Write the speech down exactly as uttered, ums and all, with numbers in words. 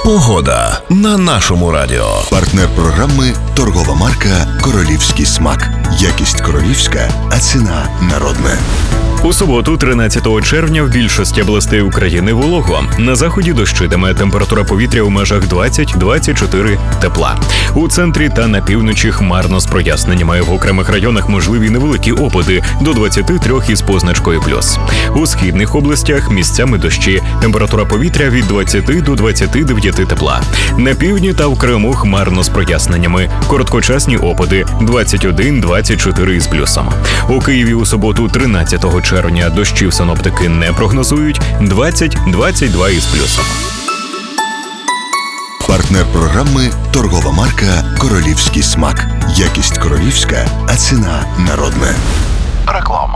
Погода на нашому радіо. Партнер програми торгова марка «Королівський смак». Якість королівська, а ціна народна. У суботу, тринадцятого червня, в більшості областей України волого. На заході дощитиме, температура повітря у межах двадцять - двадцять чотири тепла. У центрі та на півночі хмарно з проясненнями. В окремих районах можливі невеликі опади до двадцяти трьох із позначкою плюс. У східних областях місцями дощі. Температура повітря від двадцяти до двадцяти дев'яти тепла. На півдні та в Криму хмарно з проясненнями. Короткочасні опади двадцять один - двадцять чотири із плюсом. У Києві у суботу, тринадцятого червня, дощів синоптики не прогнозують. двадцять - двадцять два із плюсом. Партнер програми торгова марка «Королівський смак». Якість королівська, а ціна народна. Реклама.